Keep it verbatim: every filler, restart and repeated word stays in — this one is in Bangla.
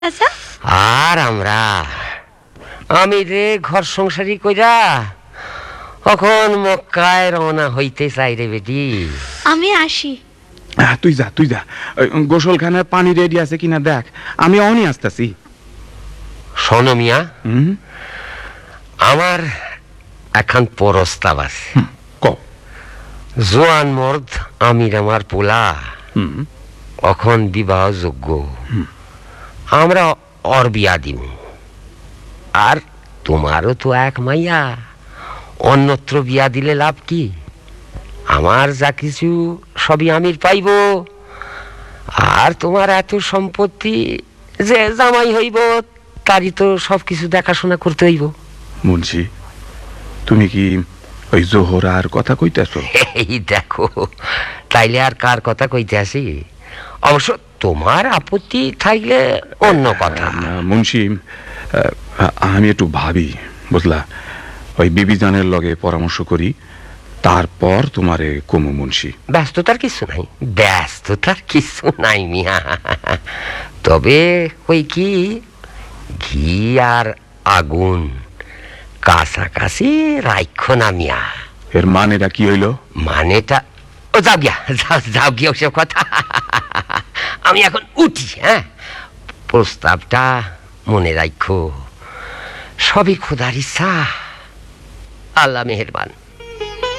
আচ্ছা আর আমরা আমি রে ঘর সংসারী কইরা এখন মক্কায় রওনা হইতে চাই রে বেটি। আমি আসি। আহ, তুই যা তুই যা ওই গোসলখানার পানি রেডি আছে কিনা দেখ, আমি অনি আসতেছি। শোনো মিয়া, হুম আমার এখন প্রস্তাব আছে। ক জোয়ান মর্দ আমির আমার পোলা হুম এখন বিবাহ যোগ্য, আমরা অর বিয়া দিব। আর তোমারও তো এক মাইয়া, অন্যত্র বিয়া দিলে লাভ কি? আমার যা কিছু সবই আমির পাইব, আর তোমার এত সম্পত্তি যে জামাই হইব তারই তো সবকিছু দেখাশোনা করতে হইব। মুন্সি, তুমি কি ওই জোহরার কথা কইতেছ? এই দেখো, তাইলে আর কার কথা কইতে আসি? অবশ্য তোমার আপত্তি থাকলে অন্য কথা। মুন্সি, আহ, আমি একটু ভাবি, বুঝলা, ওই বিবিজানের লগে পরামর্শ করি, তারপর তোমারে কমু। মুন্সি, ব্যস্ততার কিছু নাই, ব্যস্ততার কিছু নাই মিয়া। তবে ওই কি, ঘি আর আগুন কাছাকাছি রাইখো না মিয়া। এর মানেটা কি হইল? মানেটা ও যাও গিয়া, যাও যাও গিয়া ওসব কথা। আমি এখন উঠি। হ্যাঁ, প্রস্তাবটা মনে রাখো, সবই খোদার ইচ্ছা, আল্লাহ মেহেরবান।